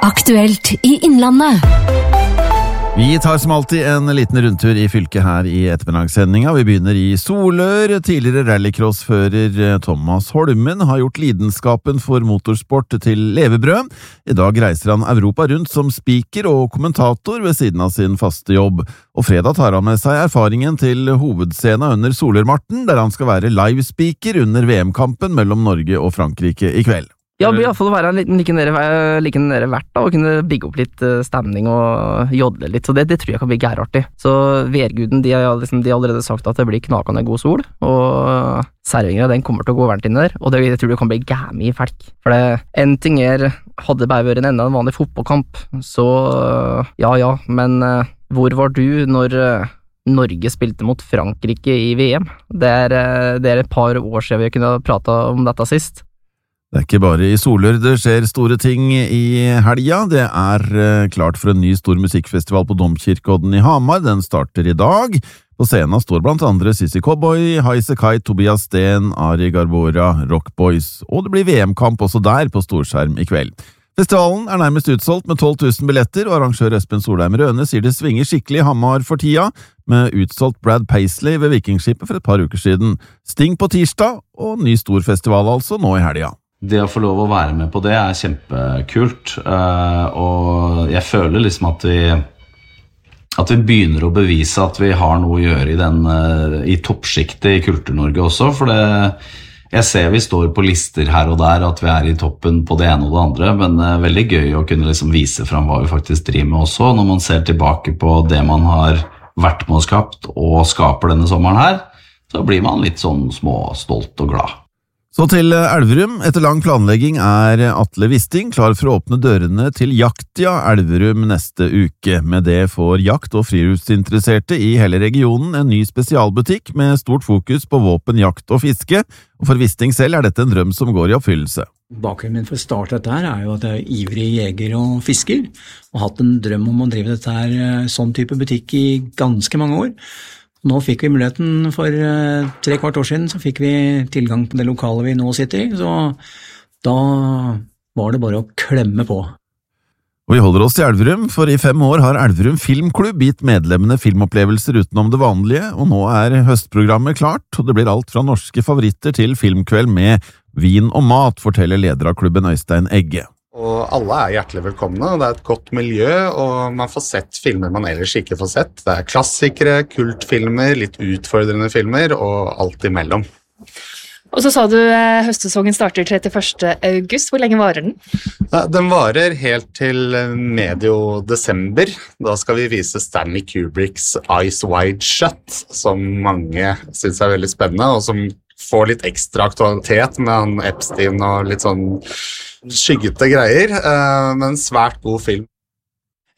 Aktuelt i Innlandet. Vi tar som alltid en liten rundtur i fylket her i ettermiddagssendinga. Vi begynner i Solør. Tidligere rallycrossfører Thomas Holmen har gjort lidenskapen for motorsport til levebrød. I dag reiser han Europa rundt som speaker og kommentator ved siden av sin faste jobb. Og fredag tar han med seg erfaringen til hovedscenen under Solørmarten, der han skal være livespeaker under VM-kampen mellom Norge og Frankrike i kveld. Ja, det blir i hvert fall å være like nede hvert da, og kunne bygge opp litt stemning og jodle litt, så det tror jeg kan bli gærartig. Så værguden, de har allerede sagt at det blir knakende god sol, og serveringen den kommer til å gå varmt inn der, og jeg tror det kan bli gæmi i felk. For en ting hadde bare vært en vanlig fotballkamp, så ja, men hvor var du når Norge spilte mot Frankrike i VM? Det er et par år siden vi kunne prate om dette sist. Det ikke bare i Solør det skjer store ting i helga. Det klart for en ny stor musikkfestival på Domkirkeodden i Hamar. Den starter i dag. På scenen står blant andre Sissy Cowboy, Highasakite, Tobias Sten, Ari Garbora, Rock Boys, og det blir VM-kamp også der på storskjerm i kveld. Festivalen nærmest utsolgt med 12 000 billetter, og arrangør Espen Solheim Røne sier det svinger skikkelig i Hamar for tida, med utsolgt Brad Paisley ved Vikingskipet for et par uker siden. Sting på tirsdag, og ny stor festival altså nå i helga. Det å få lov å være med på det kjempekult, og jeg føler liksom at vi begynner å bevise at vi har noe å gjøre i toppskiktet i Kultur-Norge også, for jeg ser vi står på lister her og der at vi i toppen på det ene og det andre, men veldig gøy å kunne liksom vise frem hva vi faktisk driver med også, når man ser tilbake på det man har vært med og skapt og skaper denne sommeren her, så blir man litt sånn småstolt og glad. Så til Elverum. Etter lang planlegging Atle Wisting klar for å åpne dørene til Jaktia Elverum neste uke. Med det får jakt- og friluftsinteresserte i hele regionen en ny spesialbutikk med stort fokus på våpen, jakt og fiske, og for Wisting selv dette en drøm som går i oppfyllelse. Bakgrunnen min for å starte dette her jo at jeg ivrig jeger og fisker, og hatt en drøm om å drive dette her sånn type butikk i ganske mange år. Nå fikk vi muligheten for 3/4 år siden, så fikk vi tilgang på det lokalet vi nå sitter i, så da var det bare å klemme på. Og vi holder oss til Elverum, for i 5 år har Elverum Filmklubb gitt medlemmene filmopplevelser utenom det vanlige, og nå høstprogrammet klart, og det blir alt fra norske favoritter til filmkveld med vin og mat, forteller leder av klubben Øystein Egge. Og alle hjertelig velkomne, og det et godt miljø, og man får sett filmer man ellers ikke får sett. Det klassikere, kultfilmer, litt utfordrende filmer, og alt imellom. Og så sa du høstsesongen starter 31. august. Hvor lenge varer den? Den varer helt til medio desember. Da skal vi vise Stanley Kubricks Eyes Wide Shut, som mange synes veldig spennende, og som får litt ekstra aktualitet med han Epstein og litt sånn skyggete greier, men svært god film.